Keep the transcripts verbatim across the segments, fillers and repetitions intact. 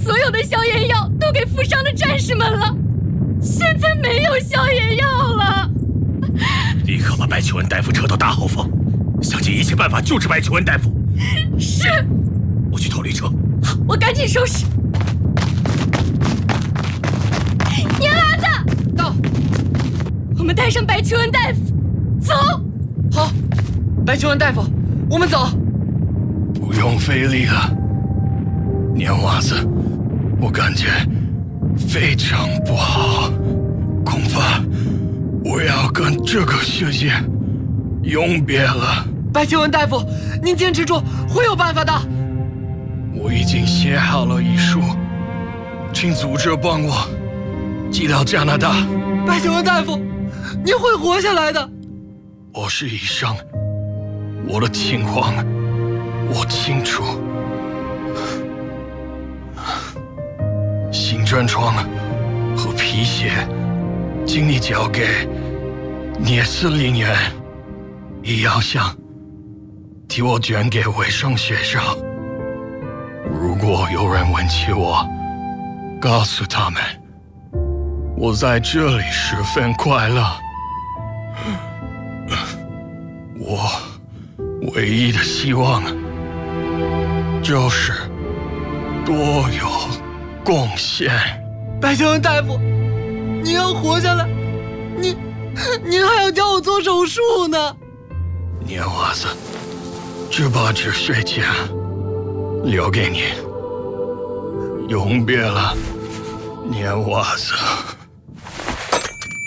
所有的消炎药都给负伤的战士们了，现在没有消炎药了。 立刻把白求恩大夫撤到大后方，想尽一切办法救治白求恩大夫。 是。 我去偷驴车。 好，我赶紧收拾。年娃子， 到。 我们带上白求恩大夫，走。 好，白求恩大夫，我们走。 不用费力了，年娃子，我感觉非常不好，恐怕我要跟这个世界永别了。 白求恩大夫，您坚持住，会有办法的。 我已经写好了遗书，请组织帮我寄到加拿大。 白求恩大夫，您会活下来的。 我是医生，我的情况我清楚。心症疮和皮屑，请你交给聂司令员，医药箱替我捐给卫生学校。如果有人问起我，告诉他们，我在这里十分快乐。我唯一的希望就是多有贡献。 白求恩大夫，您要活下来，您您还要教我做手术呢。 年娃子，这把止血钾留给你，永别了，年娃子。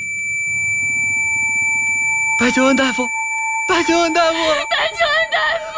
白求恩大夫，白求恩大夫， 白求恩大夫。